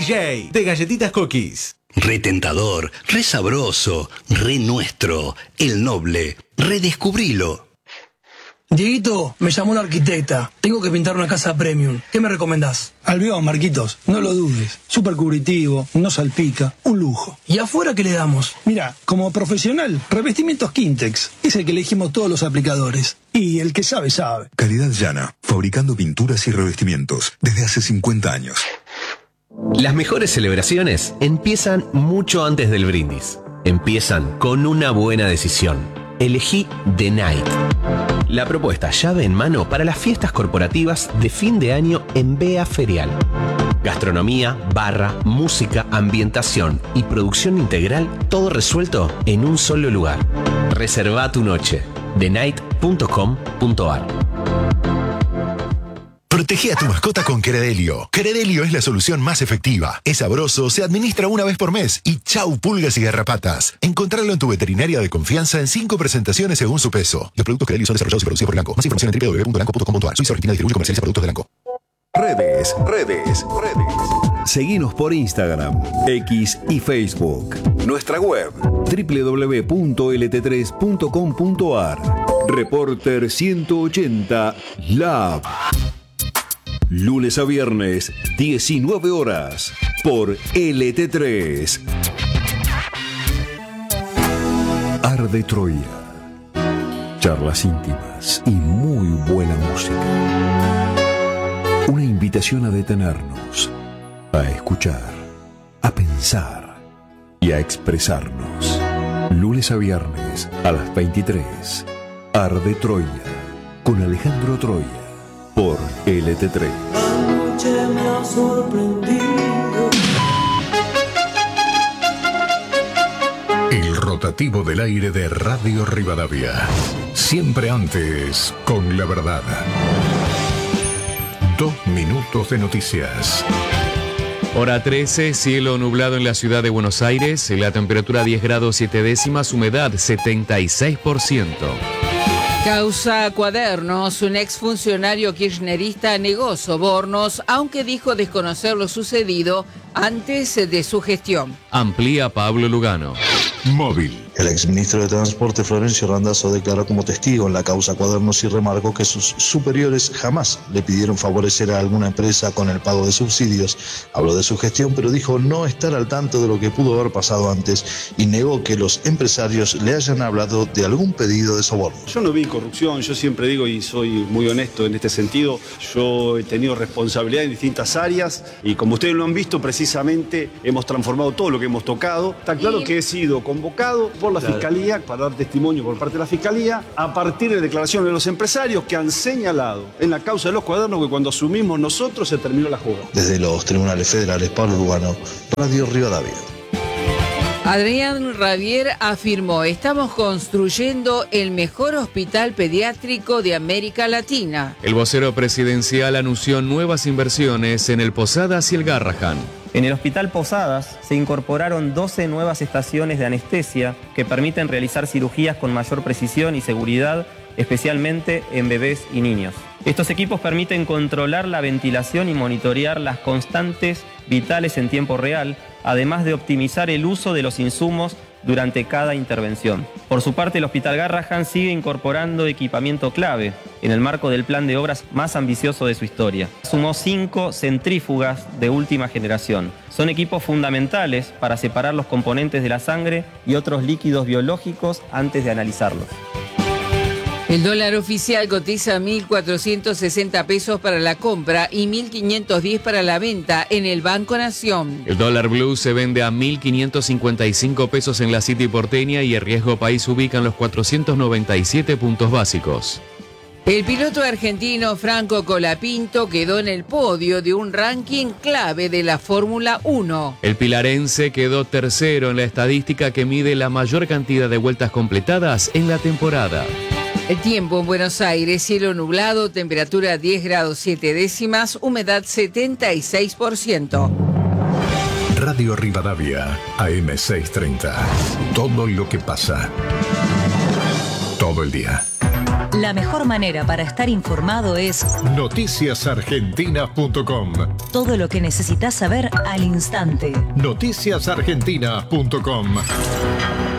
DJ de Galletitas Cookies. Re tentador, re sabroso, re nuestro, el noble, redescubrilo. Dieguito, me llamó una arquitecta. Tengo que pintar una casa premium. ¿Qué me recomendás? Albión, Marquitos, no lo dudes. Súper cubritivo, no salpica, un lujo. ¿Y afuera qué le damos? Mira, como profesional, revestimientos Quintex. Es el que elegimos todos los aplicadores. Y el que sabe, sabe. Calidad Llana, fabricando pinturas y revestimientos desde hace 50 años. Las mejores celebraciones empiezan mucho antes del brindis. Empiezan con una buena decisión. Elegí The Night. La propuesta llave en mano para las fiestas corporativas de fin de año en Bea Ferial. Gastronomía, barra, música, ambientación y producción integral, todo resuelto en un solo lugar. Reserva tu noche. thenight.com.ar. Protege a tu mascota con Credelio. Credelio es la solución más efectiva. Es sabroso, se administra una vez por mes y chau pulgas y garrapatas. Encontrarlo en tu veterinaria de confianza en 5 presentaciones según su peso. Los productos Credelio son desarrollados y producidos por Elanco. Más información en www.elanco.com.ar. Suiza Argentina distribuye y comercializa productos de Elanco. Redes. Seguinos por Instagram, X y Facebook. Nuestra web www.lt3.com.ar. Reporter 180 Lab. Lunes a viernes, 19 horas, por LT3. Arde Troya. Charlas íntimas y muy buena música. Una invitación a detenernos, a escuchar, a pensar y a expresarnos. Lunes a viernes, a las 23. Arde Troya, con Alejandro Troya. Por LT3. Anoche me ha sorprendido. El rotativo del aire de Radio Rivadavia. Siempre antes, con la verdad. 2 minutos de noticias. Hora 13, cielo nublado en la ciudad de Buenos Aires, la temperatura 10 grados 7 décimas, humedad 76%. Causa Cuadernos, un exfuncionario kirchnerista negó sobornos, aunque dijo desconocer lo sucedido antes de su gestión. Amplía Pablo Lugano. Móvil. El exministro de Transporte Florencio Randazzo declaró como testigo en la causa Cuadernos y remarcó que sus superiores jamás le pidieron favorecer a alguna empresa con el pago de subsidios. Habló de su gestión, pero dijo no estar al tanto de lo que pudo haber pasado antes y negó que los empresarios le hayan hablado de algún pedido de soborno. Yo no vi corrupción, yo siempre digo y soy muy honesto en este sentido, yo he tenido responsabilidad en distintas áreas y como ustedes lo han visto precisamente hemos transformado todo lo que hemos tocado. Está claro que he sido convocado por la Fiscalía para dar testimonio por parte de la Fiscalía a partir de declaraciones de los empresarios que han señalado en la causa de los cuadernos que cuando asumimos nosotros se terminó la jugada. Desde los tribunales federales, Pablo Lugano, Radio Rivadavia. Adrián Ravier afirmó: estamos construyendo el mejor hospital pediátrico de América Latina. El vocero presidencial anunció nuevas inversiones en el Posadas y el Garrahan. En el Hospital Posadas se incorporaron 12 nuevas estaciones de anestesia que permiten realizar cirugías con mayor precisión y seguridad, especialmente en bebés y niños. Estos equipos permiten controlar la ventilación y monitorear las constantes vitales en tiempo real, además de optimizar el uso de los insumos durante cada intervención. Por su parte, el Hospital Garrahan sigue incorporando equipamiento clave en el marco del plan de obras más ambicioso de su historia. Sumó 5 centrífugas de última generación. Son equipos fundamentales para separar los componentes de la sangre y otros líquidos biológicos antes de analizarlos. El dólar oficial cotiza 1.460 pesos para la compra y 1.510 para la venta en el Banco Nación. El dólar blue se vende a 1.555 pesos en la City porteña y el riesgo país ubica en los 497 puntos básicos. El piloto argentino Franco Colapinto quedó en el podio de un ranking clave de la Fórmula 1. El pilarense quedó tercero en la estadística que mide la mayor cantidad de vueltas completadas en la temporada. El tiempo en Buenos Aires, cielo nublado, temperatura 10 grados 7 décimas, humedad 76%. Radio Rivadavia, AM630. Todo lo que pasa. Todo el día. La mejor manera para estar informado es noticiasargentinas.com. todo lo que necesitas saber al instante. Noticiasargentinas.com.